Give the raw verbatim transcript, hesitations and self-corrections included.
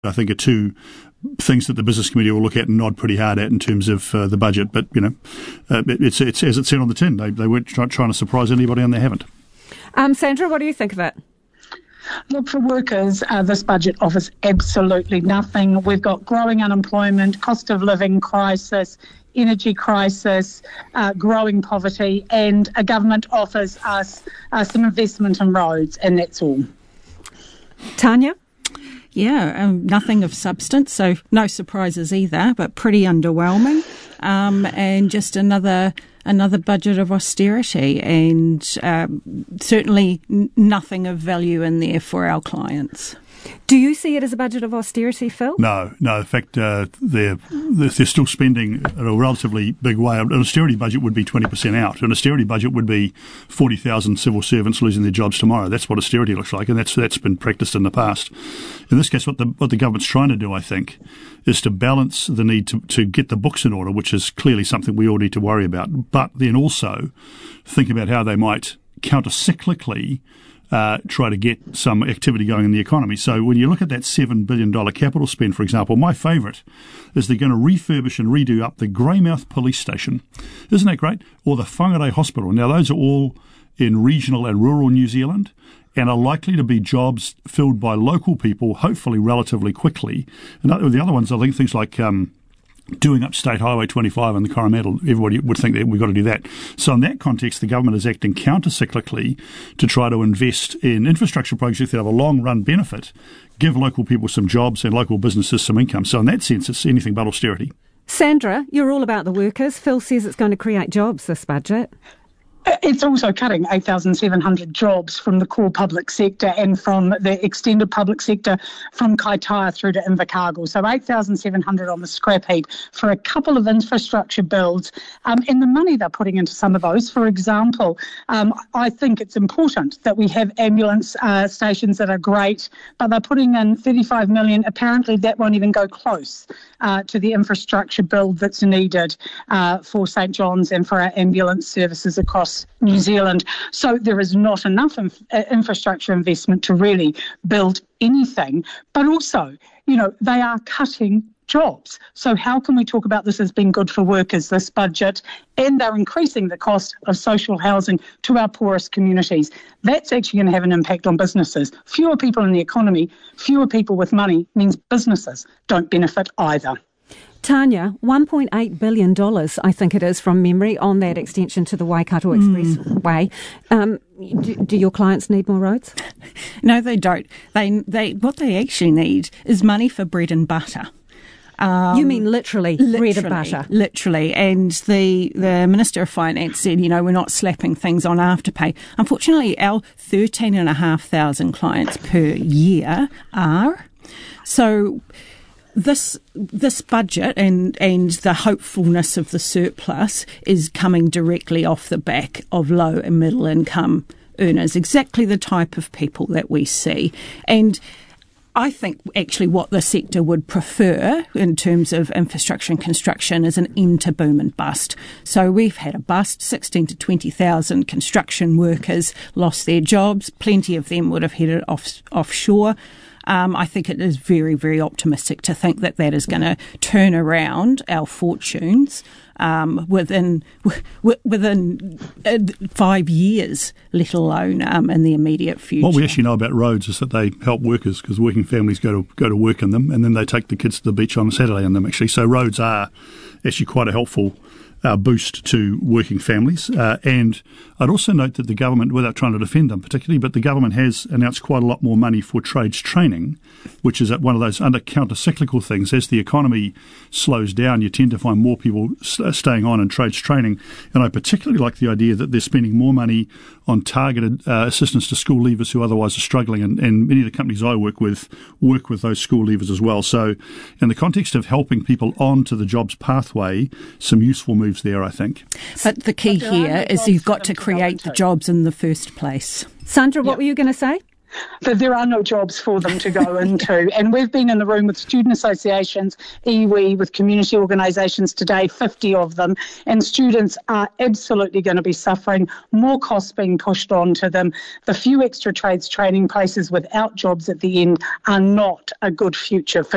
I think are two things that the Business Committee will look at and nod pretty hard at in terms of uh, the budget. But, you know, uh, it's, it's as it said on the tin. They, they weren't try, trying to surprise anybody, and they haven't. Um, Sandra, what do you think of it? Look, for workers, uh, this budget offers absolutely nothing. We've got growing unemployment, cost of living crisis, energy crisis, uh, growing poverty, and a government offers us uh, some investment in roads, and that's all. Tanya? Yeah, um, nothing of substance, so no surprises either, but pretty underwhelming. Um, and just another another budget of austerity, and um, certainly n- nothing of value in there for our clients. Do you see it as a budget of austerity, Phil? No, no. In fact, uh, they're they're still spending in a relatively big way. An austerity budget would be twenty percent out. An austerity budget would be forty thousand civil servants losing their jobs tomorrow. That's what austerity looks like, and that's that's been practiced in the past. In this case, what the what the government's trying to do, I think, is to balance the need to, to get the books in order, which is clearly something we all need to worry about, but then also think about how they might counter-cyclically Uh, try to get some activity going in the economy. So when you look at that seven billion dollars capital spend, for example, my favourite is they're going to refurbish and redo up the Greymouth Police Station. Isn't that great? Or the Whangarei Hospital. Now, those are all in regional and rural New Zealand and are likely to be jobs filled by local people, hopefully relatively quickly. And the other ones, I think, things like Um, doing up State Highway twenty-five and the Coromandel, everybody would think that we've got to do that. So in that context, the government is acting counter-cyclically to try to invest in infrastructure projects that have a long-run benefit, give local people some jobs and local businesses some income. So in that sense, it's anything but austerity. Sandra, you're all about the workers. Phil says it's going to create jobs, this budget. It's also cutting eight thousand seven hundred jobs from the core public sector and from the extended public sector from Kaitaia through to Invercargill. So eight thousand seven hundred on the scrap heap for a couple of infrastructure builds. Um, and the money they're putting into some of those, for example, um, I think it's important that we have ambulance uh, stations that are great, but they're putting in thirty-five million. Apparently that won't even go close uh, to the infrastructure build that's needed uh, for St John's and for our ambulance services across New Zealand. So there is not enough inf- infrastructure investment to really build anything. But also, you know, they are cutting jobs. So how can we talk about this as being good for workers, this budget, and they're increasing the cost of social housing to our poorest communities? That's actually going to have an impact on businesses. Fewer people in the economy, fewer people with money means businesses don't benefit either. Tanya, one point eight billion dollars, I think it is from memory, on that extension to the Waikato mm. Expressway. Um, do, do your clients need more roads? No, they don't. They, they, what they actually need is money for bread and butter. Um, you mean literally, literally bread and butter? Literally. And the, the Minister of Finance said, you know, we're not slapping things on Afterpay. Unfortunately, our thirteen thousand five hundred clients per year are. So This this budget and, and the hopefulness of the surplus is coming directly off the back of low and middle income earners, exactly the type of people that we see. And I think actually what the sector would prefer in terms of infrastructure and construction is an end to boom and bust. So we've had a bust, sixteen to twenty thousand construction workers lost their jobs. Plenty of them would have headed off offshore. Um, I think it is very, very optimistic to think that that is going to turn around our fortunes um, within w- within uh, five years, let alone um, in the immediate future. What we actually know about roads is that they help workers because working families go to go to work in them, and then they take the kids to the beach on a Saturday in them. Actually, so roads are actually quite a helpful Uh, boost to working families. Uh, and I'd also note that the government, without trying to defend them particularly, but the government has announced quite a lot more money for trades training, which is one of those under counter-cyclical things. As the economy slows down, you tend to find more people st- staying on in trades training. And I particularly like the idea that they're spending more money on targeted uh, assistance to school leavers who otherwise are struggling. And, and many of the companies I work with work with those school leavers as well. So in the context of helping people onto the jobs pathway, some useful moves there, I think. But the key here is you've got to create the jobs in the first place. Sandra, what yep. were you going to say? That there are no jobs for them to go into. And we've been in the room with student associations, iwi, with community organisations today, fifty of them, and students are absolutely going to be suffering, more costs being pushed onto them. The few extra trades training places without jobs at the end are not a good future for